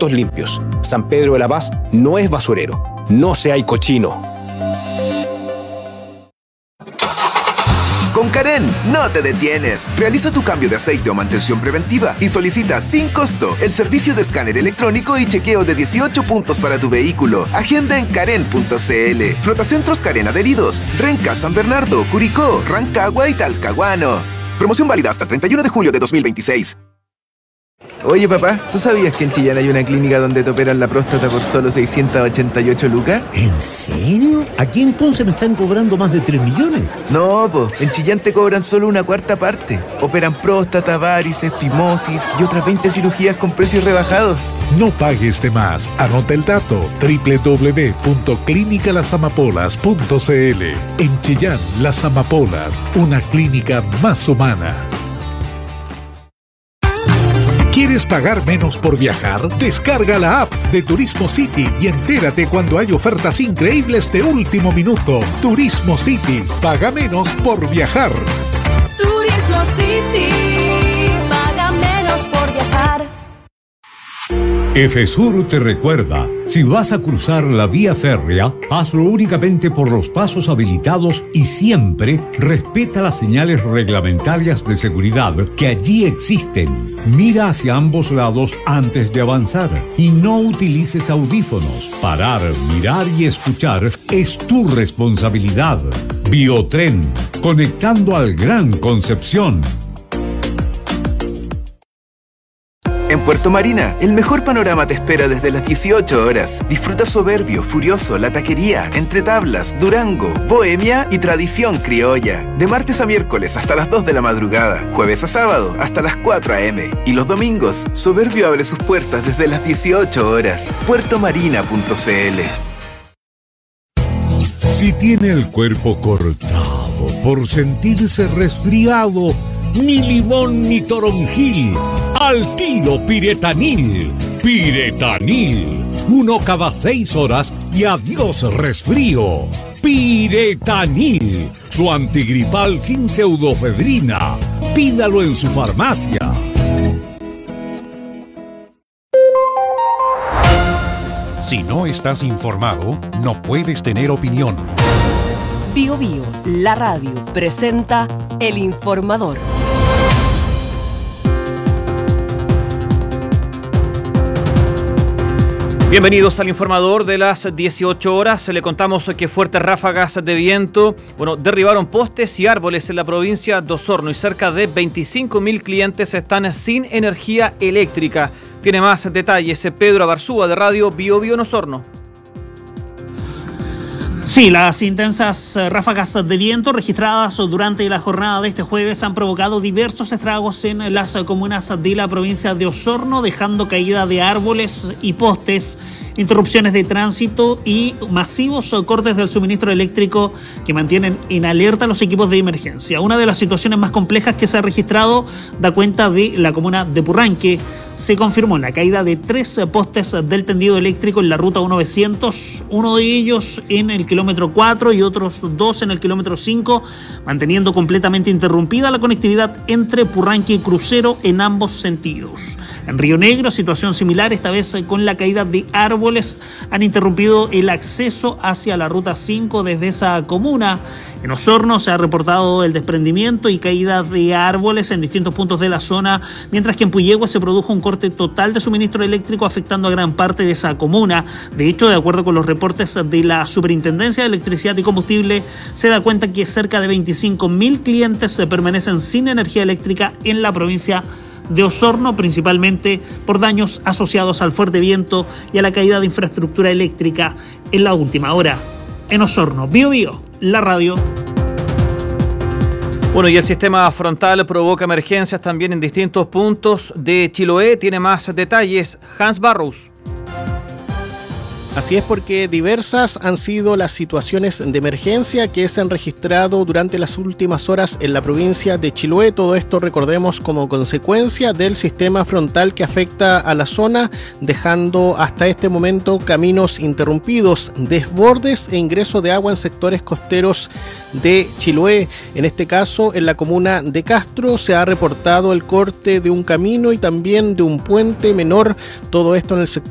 autos limpios. San Pedro de la Paz no es basurero. No sea cochino. Con Karen, no te detienes. Realiza tu cambio de aceite o mantención preventiva y solicita sin costo el servicio de escáner electrónico y chequeo de 18 puntos para tu vehículo. Agenda en karen.cl. Flotacentros Karen adheridos. Renca, San Bernardo, Curicó, Rancagua y Talcahuano. Promoción válida hasta el 31 de julio de 2026. Oye, papá, ¿tú sabías que en Chillán hay una clínica donde te operan la próstata por solo 688 lucas? ¿En serio? ¿Aquí entonces me están cobrando más de 3 millones? No, po, en Chillán te cobran solo una cuarta parte. Operan próstata, varices, fimosis y otras 20 cirugías con precios rebajados. No pagues de más. Anota el dato: www.clinicalasamapolas.cl. En Chillán, Las Amapolas, una clínica más humana. ¿Quieres pagar menos por viajar? Descarga la app de Turismo City y entérate cuando hay ofertas increíbles de último minuto. Turismo City. Paga menos por viajar. Turismo City. Paga menos por viajar. EFESUR te recuerda, si vas a cruzar la vía férrea, hazlo únicamente por los pasos habilitados y siempre respeta las señales reglamentarias de seguridad que allí existen. Mira hacia ambos lados antes de avanzar y no utilices audífonos. Parar, mirar y escuchar es tu responsabilidad. Biotren, conectando al Gran Concepción. En Puerto Marina, el mejor panorama te espera desde las 18 horas. Disfruta Soberbio, Furioso, La Taquería, Entre Tablas, Durango, Bohemia y Tradición Criolla. De martes a miércoles hasta las 2 de la madrugada, jueves a sábado hasta las 4 a.m. Y los domingos, Soberbio abre sus puertas desde las 18 horas. puertomarina.cl. Si tiene el cuerpo cortado por sentirse resfriado, ni limón ni toronjil, al tiro Piretanil. Piretanil, 1 cada 6 horas y adiós resfrío. Piretanil, su antigripal sin pseudofedrina. Pídalo en su farmacia. Si no estás informado, no puedes tener opinión. Bio Bio, la radio, presenta El Informador. Bienvenidos al Informador de las 18 horas. Le contamos que fuertes ráfagas de viento, derribaron postes y árboles en la provincia de Osorno y cerca de 25.000 clientes están sin energía eléctrica. Tiene más detalles Pedro Abarzúa de Radio Bio Bio en Osorno. Sí, las intensas ráfagas de viento registradas durante la jornada de este jueves han provocado diversos estragos en las comunas de la provincia de Osorno, dejando caída de árboles y postes, interrupciones de tránsito y masivos cortes del suministro eléctrico que mantienen en alerta a los equipos de emergencia. Una de las situaciones más complejas que se ha registrado da cuenta de la comuna de Purranque. Se confirmó la caída de 3 postes del tendido eléctrico en la ruta 900, uno de ellos en el kilómetro 4 y otros 2 en el kilómetro 5, manteniendo completamente interrumpida la conectividad entre Purranque y Crucero en ambos sentidos. En Río Negro, situación similar, esta vez con la caída de árboles, han interrumpido el acceso hacia la ruta 5 desde esa comuna. En Osorno se ha reportado el desprendimiento y caída de árboles en distintos puntos de la zona, mientras que en Puyehue se produjo un corte total de suministro eléctrico afectando a gran parte de esa comuna. De hecho, de acuerdo con los reportes de la Superintendencia de Electricidad y Combustible, se da cuenta que cerca de 25.000 clientes permanecen sin energía eléctrica en la provincia de Osorno, principalmente por daños asociados al fuerte viento y a la caída de infraestructura eléctrica en la última hora. En Osorno, Bio Bio, la radio. Y el sistema frontal provoca emergencias también en distintos puntos de Chiloé. Tiene más detalles Hans Barrows. Así es, porque diversas han sido las situaciones de emergencia que se han registrado durante las últimas horas en la provincia de Chiloé. Todo esto, recordemos, como consecuencia del sistema frontal que afecta a la zona, dejando hasta este momento caminos interrumpidos, desbordes e ingreso de agua en sectores costeros de Chiloé. En este caso, en la comuna de Castro, se ha reportado el corte de un camino y también de un puente menor. Todo esto en el sector